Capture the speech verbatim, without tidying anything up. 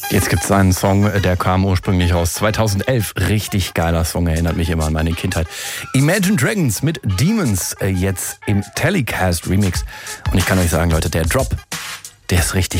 Jetzt gibt es einen Song, der kam ursprünglich raus zweitausendelf. Richtig geiler Song, erinnert mich immer an meine Kindheit. Imagine Dragons mit Demons, jetzt im Telecast Remix. Und ich kann euch sagen, Leute, der Drop, der ist richtig